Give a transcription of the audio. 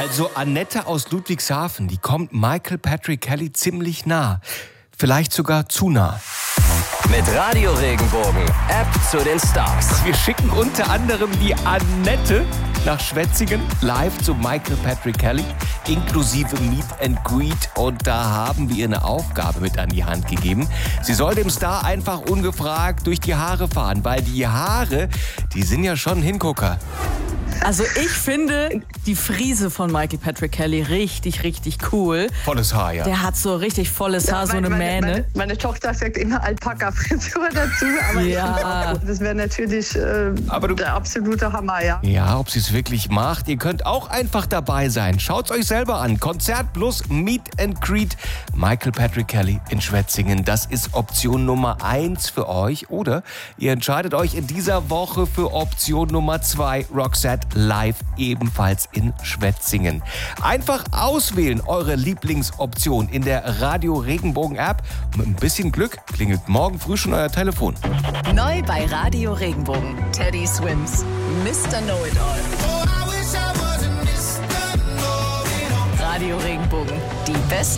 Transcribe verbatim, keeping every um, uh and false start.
Also Annette aus Ludwigshafen, die kommt Michael Patrick Kelly ziemlich nah. Vielleicht sogar zu nah. Mit Radio Regenbogen, App zu den Stars. Wir schicken unter anderem die Annette nach Schwetzingen live zu Michael Patrick Kelly, inklusive Meet and Greet. Und da haben wir ihr eine Aufgabe mit an die Hand gegeben. Sie soll dem Star einfach ungefragt durch die Haare fahren, weil die Haare, die sind ja schon ein Hingucker. Also ich finde die Frise von Michael Patrick Kelly richtig, richtig cool. Volles Haar, ja. Der hat so richtig volles Haar, Ja, so eine meine, Mähne. Meine, meine Tochter sagt immer Alpaka-Frisur dazu, aber Ja. ich find, das wäre natürlich äh, Aber du- der absolute Hammer, ja. Ja, ob sie es wirklich macht, ihr könnt auch einfach dabei sein. Schaut's euch selber an. Konzert plus Meet and Greet. Michael Patrick Kelly in Schwetzingen. Das ist Option Nummer eins für euch. Oder ihr entscheidet euch in dieser Woche für Option Nummer zwei. Roxette live ebenfalls in Schwetzingen. Einfach auswählen eure Lieblingsoption in der Radio Regenbogen App. Und mit ein bisschen Glück klingelt morgen früh schon euer Telefon. Neu bei Radio Regenbogen. Teddy Swims, Mister Know-It-All. Radio Regenbogen, die besten